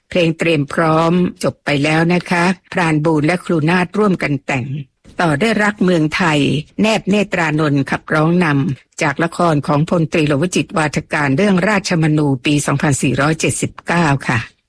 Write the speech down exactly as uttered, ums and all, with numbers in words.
เพลงเตรียมพร้อมจบไปแล้วนะคะพรานบูลและครูนาฏร่วมกันแต่งต่อได้รักเมืองไทยแนบเนตรานนท์ขับร้องนำจากละครของพลตรีหลวงวจิตรวาทการเรื่องราชมนูปีสองพันสี่ร้อยเจ็ดสิบเก้าค่ะ